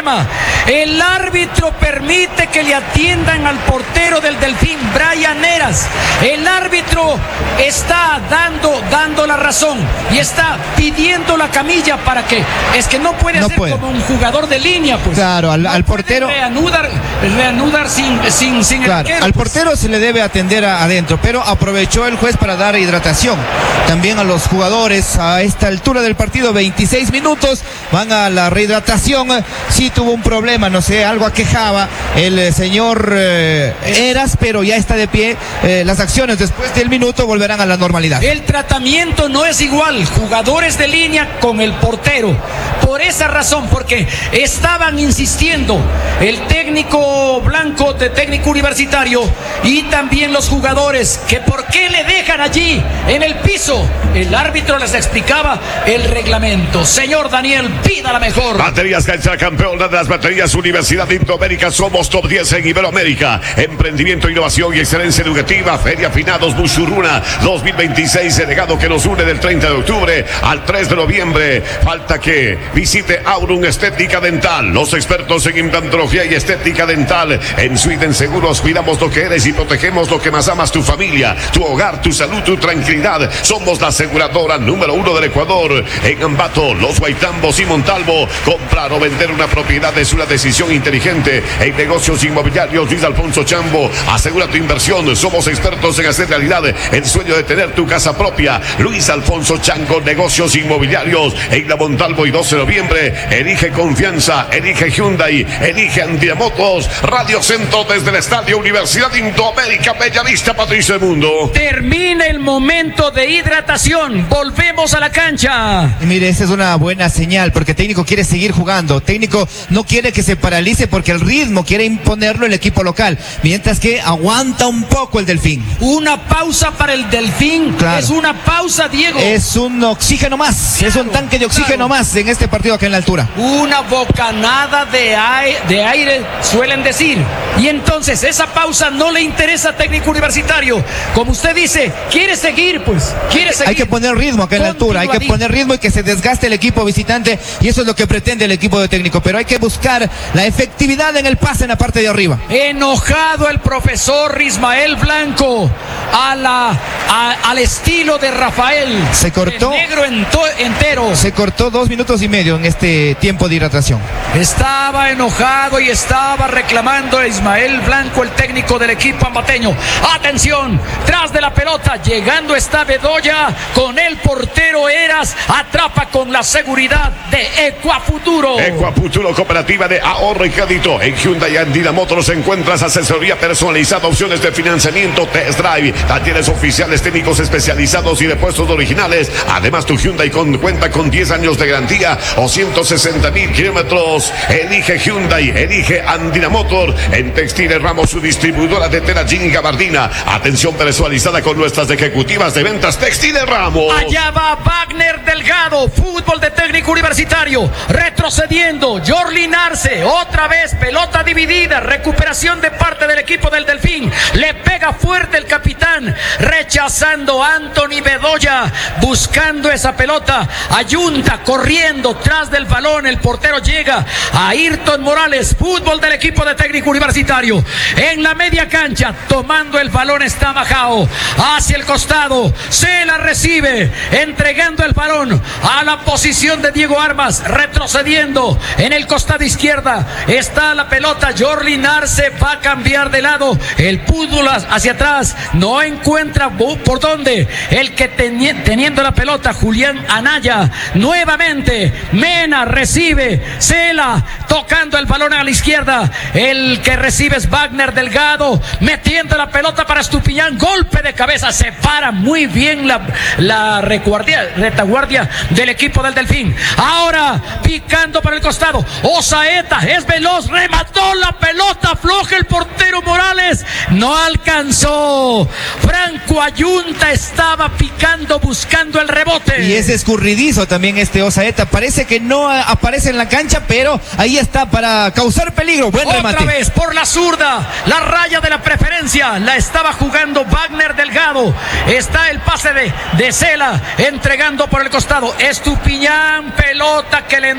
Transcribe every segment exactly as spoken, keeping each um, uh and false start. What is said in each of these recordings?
problema. El árbitro permite que le atiendan al portero del Delfín, Brian Heras. El árbitro está dando, dando la razón y está pidiendo la camilla para que, es que no puede no hacer puede. como un jugador de línea, pues. Claro, al, no al portero. Reanudar, reanudar sin, sin, sin claro, el arquero, al pues. portero se le debe atender a, adentro, pero aprovechó el juez para dar hidratación. También a los jugadores a esta altura del partido, veintiséis minutos, van a la rehidratación. Sí tuvo un problema, no sé, algo aquejaba el eh, señor eh, Heras, pero ya está de pie. Eh, las acciones después del minuto volverán a la normalidad. El tratamiento no es igual, jugadores de línea con el portero. Por esa razón, porque estaban insistiendo el técnico blanco de técnico universitario y también los jugadores, que por qué le dejan allí en el piso. El árbitro les explicaba el reglamento. Señor Daniel, pida la mejor. Baterías Cancha, campeona de las baterías Universidad Indoamérica. Somos top diez en Iberoamérica. Emprendimiento, innovación y excelencia educativa. Feria Finados Bushuruna dos mil veintiséis, delegado que nos une del treinta de octubre al tres de noviembre. Falta que visite Aurum Estética Dental, los expertos en implantología y estética dental. En Sweden Seguros cuidamos lo que eres y protegemos lo que más amas, tu familia, tu hogar, tu salud, tu tranquilidad. Somos la aseguradora número uno del Ecuador. En Ambato, Los Guaitambos y Montalvo, comprar o vender una propiedad es una decisión inteligente. En negocios inmobiliarios, Luis Alfonso Chambo, asegura tu inversión. Somos expertos en hacer realidad el sueño de tener tu casa propia. Luis Alfonso Chango, negocios inmobiliarios. En la Montalvo y doce de noviembre, elige confianza, elige Hyundai, elige Andiamotos. Radio Centro desde el Estadio Universidad Indoamérica, Bellavista, Patricio del Mundo. Termina el momento de hidratación, volvemos a la cancha. Y mire, esa es una buena señal, porque el técnico quiere seguir jugando. Técnico no quiere que se paralice porque el ritmo quiere imponerlo el equipo local, mientras que aguanta un poco el Delfín. Una pausa para el Delfín, claro. Es una pausa, Diego. Es un oxígeno más, claro, es un tanque de oxígeno claro. más en este partido acá en la altura. Una bocanada de aire, de aire, suelen decir. Y entonces esa pausa no le interesa al técnico universitario. Como usted dice, quiere seguir, pues, quiere seguir. Hay que poner ritmo acá en la altura, hay que poner ritmo y que se desgaste el equipo visitante, y eso es lo que pretende el equipo de técnico, pero hay que buscar la efectividad en el pase en la parte de arriba. Enojado el profesor Ismael Blanco a la, a, al estilo de Rafael. Se cortó. El negro ento, entero. Se cortó dos minutos y medio en este tiempo de hidratación. Estaba enojado y estaba reclamando a Ismael Blanco, el técnico del equipo ambateño. Atención, tras de la pelota, llegando está Bedoya con el portero Heras, atrapa con la seguridad de Ecuafuturo. Ecuafuturo, cooperativa de ahorro y crédito. En Hyundai Andina Motors encuentras asesoría personalizada, opciones de financiamiento, test drive, talleres oficiales, técnicos especializados y repuestos originales. Además, tu Hyundai con, cuenta con diez años de garantía o ciento sesenta mil kilómetros. Elige Hyundai, elige Andina Motor. En Textiles Ramos, su distribuidora de tela jean y gabardina. Atención personalizada con nuestras ejecutivas de ventas Textiles Ramos. Allá va Wagner Delgado, fútbol de técnico universitario, retrocediendo, Jorlin Arce, otra vez pelota dividida, recuperación de parte del equipo del Delfín, le pega fuerte el capitán, rechazando a Anthony Bedoya, buscando esa pelota, Ayunta corriendo tras del balón, el portero llega a Ayrton Morales, fútbol del equipo de técnico universitario, en la media cancha, tomando el balón está Majao, hacia el costado, se la recibe, entregando el balón a la posición de Diego Armas, retrocediendo en el costado izquierda, está la pelota, Jorlin Arce va a cambiar de lado, el fútbol hacia atrás, no encuentra por dónde, el que teni teniendo la pelota, Julián Anaya, nuevamente, Mena recibe, Cela, tocando el balón a la izquierda, el que recibe es Wagner Delgado, metiendo la pelota para Estupiñán, golpe de cabeza, se para muy bien la, la reguardia, retaguardia del equipo del Delfín, ahora picando para el costado, Osaeta es veloz, remató la pelota, floja el portero Morales, no alcanzó, Franco Ayunta estaba picando, buscando el rebote. Y es escurridizo también este Osaeta, parece que no aparece en la cancha, pero ahí está para causar peligro, buen Otra remate. Otra vez por la zurda, la raya de la preferencia, la estaba jugando Wagner Delgado, está el pase de, de Cela, entregando por el costado, Estupiñán, pelota que le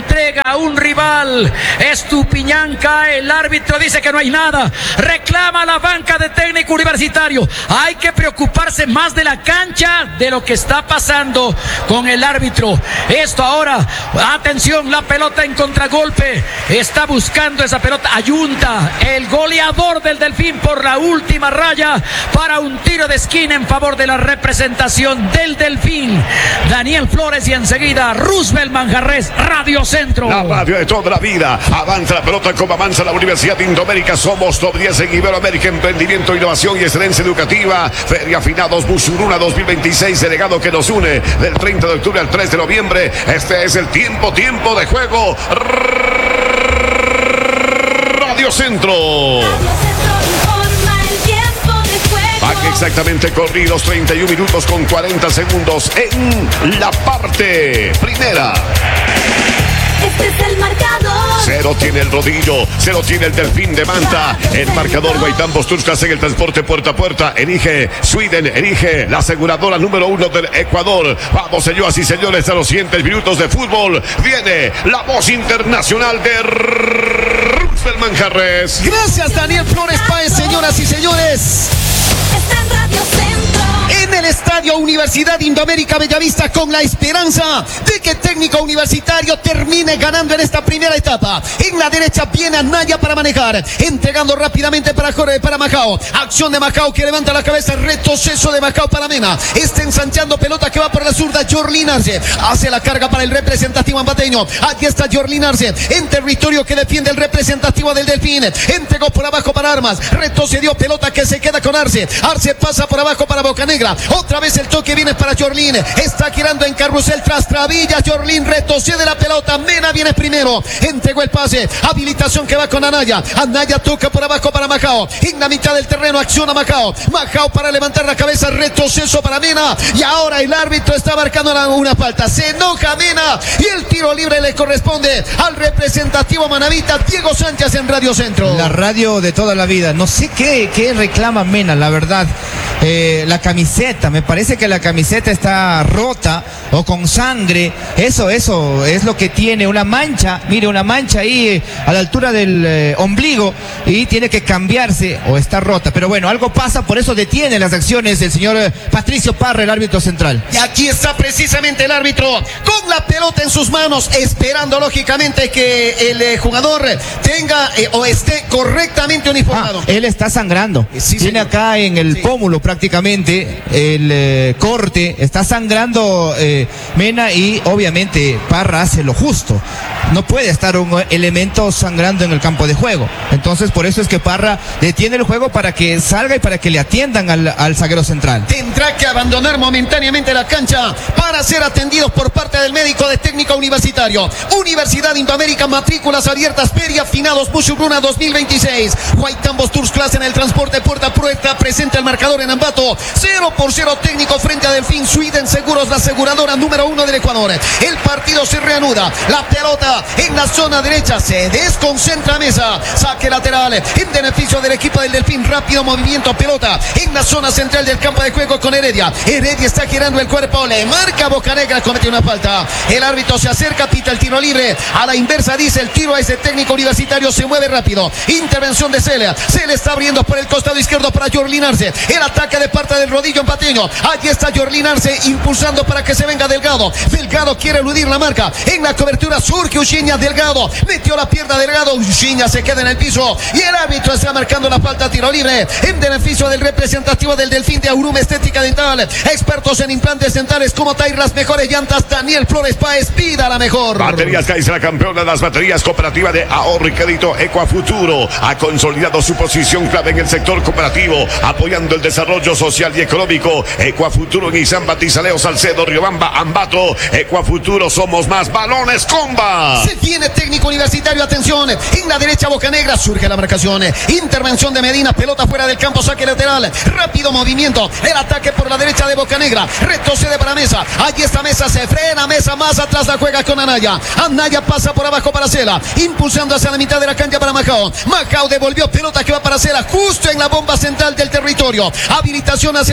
entrega a un rival. Estupiñán cae, el árbitro dice que no hay nada. Reclama la banca de Técnico Universitario. Hay que preocuparse más de la cancha de lo que está pasando con el árbitro. Esto ahora, atención, la pelota en contragolpe. Está buscando esa pelota. Ayunta, el goleador del Delfín por la última raya para un tiro de esquina en favor de la representación del Delfín. Daniel Flores y enseguida Roosevelt Manjarres, Radio Centro. La radio de toda la vida. Avanza la pelota como avanza la Universidad Indoamérica. Somos top diez en Iberoamérica. Emprendimiento, innovación y excelencia educativa. Feria Finados Mushuruna dos mil veintiséis. Delegado que nos une del treinta de octubre al tres de noviembre. Este es el tiempo, tiempo de juego. Radio Centro. Aquí exactamente corridos treinta y un minutos con cuarenta segundos en la parte primera. Este es el marcador. Cero tiene el Rodillo, cero tiene el Delfín de Manta. El marcador Guaitán Bosturcas en el transporte puerta a puerta. Elige Sweden, elige la aseguradora número uno del Ecuador. Vamos, señoras y señores, a los siguientes minutos de fútbol. Viene la voz internacional de Roosevelt Manjarres. Gracias, Daniel Flores Páez, señoras y señores. Está en Radio Centro. En el Estadio Universidad Indoamérica Bellavista, con la esperanza de que Técnico Universitario termine ganando en esta primera etapa. En la derecha viene Anaya para manejar, entregando rápidamente para Jorge, para Macao. Acción de Macao que levanta la cabeza, retroceso de Macao para Mena. Está ensanchando pelota que va por la zurda. Jorlin Arce hace la carga para el representativo ambateño. Aquí está Jorlin Arce en territorio que defiende el representativo del Delfín. Entregó por abajo para Armas, retrocedió pelota que se queda con Arce. Arce pasa por abajo para Bocanegra. Otra vez el toque viene para Jorlin. Está girando en carrusel tras Travilla. Jorlin retrocede la pelota. Mena viene primero. Entregó el pase. Habilitación que va con Anaya. Anaya toca por abajo para Macao. En la mitad del terreno acciona Macao. Macao para levantar la cabeza. Retroceso para Mena. Y ahora el árbitro está marcando una falta. Se enoja Mena. Y el tiro libre le corresponde al representativo manavita Diego Sánchez en Radio Centro. La radio de toda la vida. No sé qué, qué reclama Mena, la verdad. Eh, la camiseta, me parece que la camiseta está rota o con sangre. Eso, eso es lo que tiene, una mancha, mire, una mancha ahí eh, a la altura del eh, ombligo, y tiene que cambiarse o está rota. Pero bueno, algo pasa, por eso detiene las acciones del señor eh, Patricio Parra, el árbitro central. Y aquí está precisamente el árbitro con la pelota en sus manos, esperando lógicamente que el eh, jugador tenga eh, o esté correctamente uniformado. Ah, él está sangrando. Sí, tiene señor. acá en el Sí. pómulo prácticamente el eh, corte, está sangrando eh, Mena, y obviamente Parra hace lo justo. No puede estar un elemento sangrando en el campo de juego. Entonces por eso es que Parra detiene el juego para que salga y para que le atiendan al, al zaguero central. Tendrá que abandonar momentáneamente la cancha para ser atendidos por parte del médico de Técnico Universitario. Universidad Indoamérica, matrículas abiertas, Feria Finados Mushuruna dos mil veintiséis. Guaitambos Tours Class en el transporte puerta a puerta, presenta el marcador en Ambato. Cero por cero Técnico frente a Delfín. Sweden Seguros, la aseguradora número uno del Ecuador. El partido se reanuda. La pelota en la zona derecha, se desconcentra Mesa. Saque lateral en beneficio del equipo del Delfín. Rápido movimiento, pelota en la zona central del campo de juego con Heredia. Heredia está girando el cuerpo, le marca Bocanegra, comete una falta. El árbitro se acerca, pita el tiro libre. A la inversa dice el tiro a ese Técnico Universitario, se mueve rápido. Intervención de Celia. Se le está abriendo por el costado izquierdo para Jorlin Arce. El ataque de parte del Rodillo empateño. Allí está Jorlin Arce impulsando para que se venga Delgado. Delgado quiere eludir la marca. En la cobertura surge Uchiña. Delgado metió la pierna Delgado. Uchiña se queda en el piso y el árbitro está marcando la falta, tiro libre en beneficio del representativo del Delfín de Aurum Estética Dental. Expertos en implantes dentales como Tair, las mejores llantas. Daniel Flores Páez, pida la mejor. Baterías Kaiser, la campeona de las baterías, cooperativa de ahorro y crédito Ecuafuturo. Ha consolidado su posición clave en el sector cooperativo, apoyando el desarrollo social y económico. Ecuafuturo en Izán, Batizaleo, Salcedo, Riobamba, Ambato. Ecuafuturo, somos más. Balones Comba. Se tiene Técnico Universitario, atención. En la derecha Bocanegra, surge la marcación. Intervención de Medina, pelota fuera del campo, saque lateral. Rápido movimiento. El ataque por la derecha de Bocanegra. Retrocede para Mesa. Allí está Mesa, se frena Mesa, más atrás la juega con Anaya. Anaya pasa por abajo para Cela, impulsando hacia la mitad de la cancha para Macao. Macao devolvió pelota que va para Cela, justo en la bomba central del territorio. Habilitación hacia el territorio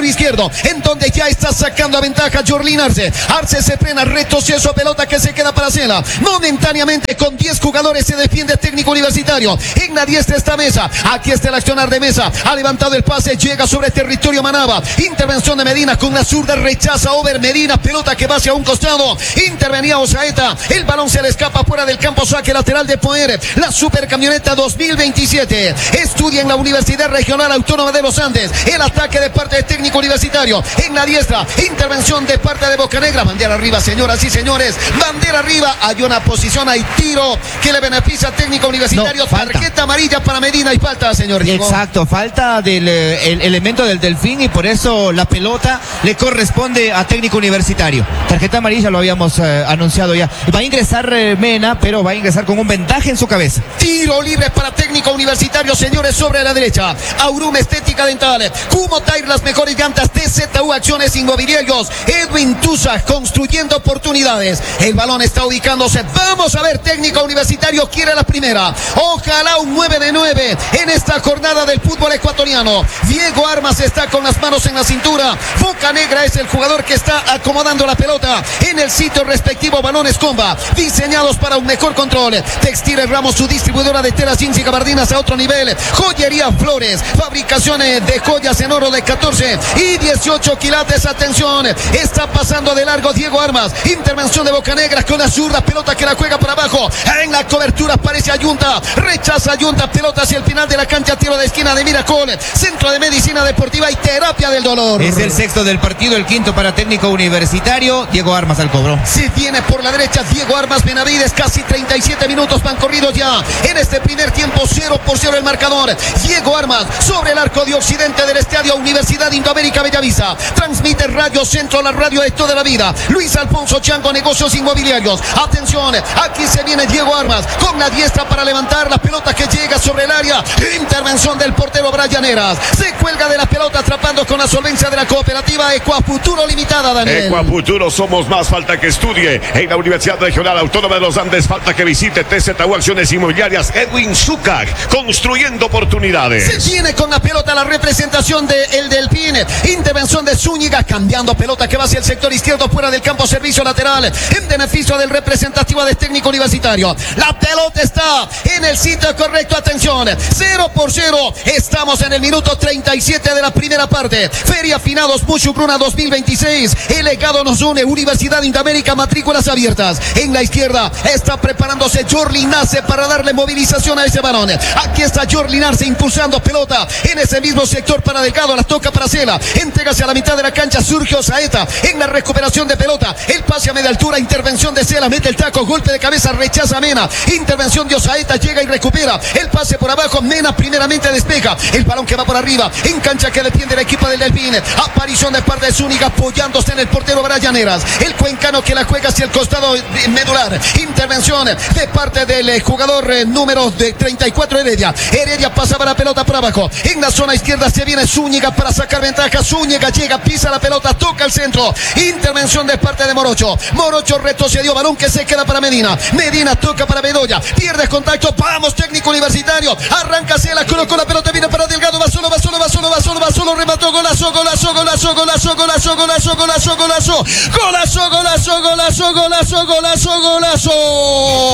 izquierdo, en donde ya está sacando a ventaja Jorlin Arce. Arce se frena, retroceso, pelota que se queda para Cela. Momentáneamente con diez jugadores se defiende Técnico Universitario. En la diestra está Mesa. Aquí está el accionar de Mesa. Ha levantado el pase, llega sobre territorio Manaba. Intervención de Medina con la zurda, rechaza over Medina, pelota que va hacia un costado. Intervenía Osaeta. El balón se le escapa fuera del campo, saque lateral de Poder. La Supercamioneta dos mil veintisiete. Estudia en la Universidad Regional Autónoma de los Andes. El ataque de parte de Técnico Universitario. En la diestra, intervención de parte de Bocanegra. Bandera arriba, señoras y señores. Bandera arriba. Hay una posición, hay tiro que le beneficia a Técnico Universitario. No, falta. Tarjeta amarilla para Medina y falta, señor Diego. Exacto, falta del eh, el elemento del Delfín y por eso la pelota le corresponde a Técnico Universitario. Tarjeta amarilla lo habíamos eh, anunciado ya. Va a ingresar eh, Mena, pero va a ingresar con un ventaje en su cabeza. Tiro libre para Técnico Universitario, señores, sobre la derecha. Aurum Estética Dental, Kumo Tire, las mejores llantas, T Z U Acciones Inmobiliarios, Edwin Tusa, construyendo oportunidades. El balón está ubicándose. Vamos a ver, Técnico Universitario quiere la primera. Ojalá un nueve de nueve en esta jornada del fútbol ecuatoriano. Diego Armas está con las manos en la cintura. Bocanegra es el jugador que está acomodando la pelota en el sitio respectivo. Balones Comba, diseñados para un mejor control. Textiles Ramos, su distribuidora de telas, jeans y gabardinas a otro nivel. Joyería Flores, fabricaciones de joyas en oro de catorce y dieciocho quilates. Atención, está pasando de largo Diego Armas. Intervención de Bocanegra con la zurda, pelota que la juega por abajo. En la cobertura aparece Ayunta, rechaza Ayunta, pelota hacia el final de la cancha, tiro de esquina de Miracol, Centro de Medicina Deportiva y Terapia del Dolor. Es el sexto del partido, el quinto para Técnico Universitario. Diego Armas al cobro. Se viene por la derecha Diego Armas Benavides, casi treinta y siete minutos van corridos ya en este primer tiempo, cero por cero el marcador. Diego Armas sobre el arco de occidente del estadio Universidad Indoamérica Bellavista. Transmite Radio Centro, la radio de toda la vida. Luis Alfonso Chango, negocios inmobiliarios. Atención, aquí se viene Diego Armas con la diestra para levantar la pelota que llega sobre el área. Intervención del portero Brian Heras. Se cuelga de la pelota atrapando con la solvencia de la cooperativa Ecuafuturo Limitada, Daniel. Ecuafuturo, somos más, falta que estudie en la Universidad Regional Autónoma de los Andes, falta que visite T Z U Acciones Inmobiliarias. Edwin Zucac, construyendo oportunidades. Se viene con la pelota la representación de el Delfín. Intervención de Zúñiga, cambiando pelota que va hacia el sector izquierdo, fuera del campo, servicio lateral en beneficio del representativo de Técnico Universitario. La pelota está en el sitio correcto, atención, cero por cero. Estamos en el minuto treinta y siete de la primera parte. Feria Finados Mushugruna dos mil veintiséis. El legado nos une. Universidad Indoamérica, matrículas abiertas. En la izquierda está preparándose Jorlin Arce para darle movilización a ese balón. Aquí está Jorlin Arce impulsando pelota en ese mismo sector para Delgado. La toca para Cela. Entrega hacia la mitad de la cancha. Surge Osaeta en la recuperación de pelota. El pase a media altura. Intervención de Cela. Mete el taco. Golpe de cabeza. Rechaza Mena. Intervención de Osaeta. Llega y recupera. El pase por abajo. Mena primeramente despeja. El balón que va por arriba. En cancha que defiende el equipo del Delfín. Aparición de parte de Zúñiga apoyándose en el portero Brian Heras. El cuencano que la juega hacia el costado medular. Intervención de parte del jugador eh, número de treinta y cuatro, Heredia. Heredia pasaba la pelota por abajo. En la zona izquierda se viene Zúñiga para sacar ventaja. Zúñiga llega, pisa la pelota, toca el centro. Intervención de parte de Morocho. Morocho retrocedió, balón que se queda para Medina. Medina toca para Bedoya. Pierde contacto. Vamos, Técnico Universitario. Arranca Cela, colocó la pelota, viene para Delgado. Va solo, va solo, va solo, va solo, va solo. Remató, golazo, golazo, golazo, golazo, golazo, golazo, golazo, golazo. Golazo, golazo, golazo, golazo, golazo, golazo.